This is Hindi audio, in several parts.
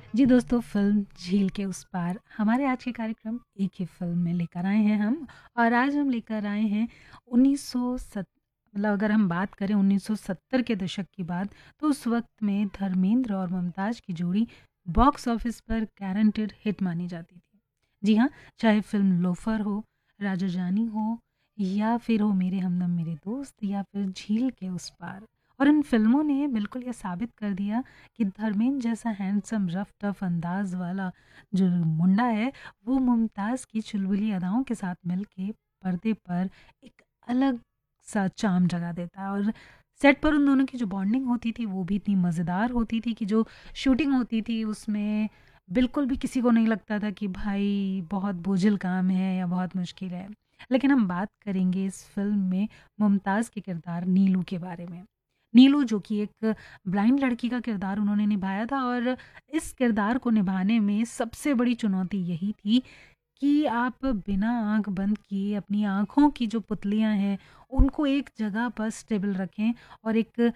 जी दोस्तों, फ़िल्म झील के उस पार हमारे आज के कार्यक्रम एक ही फ़िल्म में लेकर आए हैं हम। और आज हम लेकर आए हैं 1907, मतलब अगर हम बात करें 1970 के दशक की बात, तो उस वक़्त में धर्मेंद्र और मुमताज़ की जोड़ी बॉक्स ऑफिस पर गारंटेड हिट मानी जाती थी। जी हाँ, चाहे फ़िल्म लोफर हो, राजा जानी हो, या फिर हो मेरे हमदम मेरे दोस्त, या फिर झील के उस पार। और इन फ़िल्मों ने बिल्कुल ये साबित कर दिया कि धर्मेंद्र जैसा हैंडसम रफ टफ अंदाज वाला जो मुंडा है, वो मुमताज़ की चुलबुली अदाओं के साथ मिलके पर्दे पर एक अलग सा चार्म जगा देता है। और सेट पर उन दोनों की जो बॉन्डिंग होती थी वो भी इतनी मज़ेदार होती थी कि जो शूटिंग होती थी उसमें बिल्कुल भी किसी को नहीं लगता था कि भाई बहुत बोझिल काम है या बहुत मुश्किल है। लेकिन हम बात करेंगे इस फिल्म में मुमताज़ के किरदार नीलू के बारे में। नीलू जो कि एक ब्लाइंड लड़की का किरदार उन्होंने निभाया था, और इस किरदार को निभाने में सबसे बड़ी चुनौती यही थी कि आप बिना आँख बंद किए अपनी आँखों की जो पुतलियाँ हैं, उनको एक जगह पर स्टेबल रखें और एक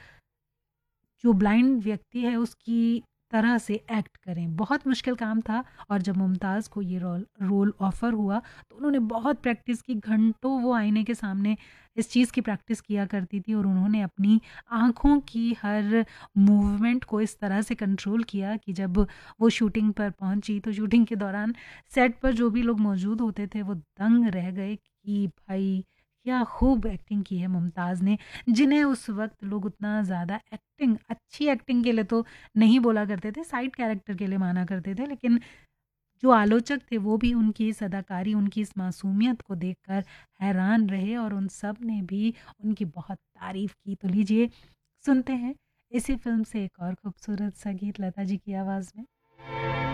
जो ब्लाइंड व्यक्ति है उसकी तरह से एक्ट करें। बहुत मुश्किल काम था। और जब मुमताज़ को ये रोल रोल ऑफ़र हुआ तो उन्होंने बहुत प्रैक्टिस की, घंटों वो आईने के सामने इस चीज़ की प्रैक्टिस किया करती थी, और उन्होंने अपनी आँखों की हर मूवमेंट को इस तरह से कंट्रोल किया कि जब वो शूटिंग पर पहुंची तो शूटिंग के दौरान सेट पर जो भी लोग मौजूद होते थे वो दंग रह गए कि भाई क्या खूब एक्टिंग की है मुमताज़ ने, जिन्हें उस वक़्त लोग उतना ज़्यादा एक्टिंग, अच्छी एक्टिंग के लिए तो नहीं बोला करते थे, साइड कैरेक्टर के लिए माना करते थे। लेकिन जो आलोचक थे वो भी उनकी इस अदाकारी, उनकी इस मासूमियत को देखकर हैरान रहे, और उन सब ने भी उनकी बहुत तारीफ़ की। तो लीजिए सुनते हैं इसी फ़िल्म से एक और खूबसूरत सा गीत लता जी की आवाज़ में।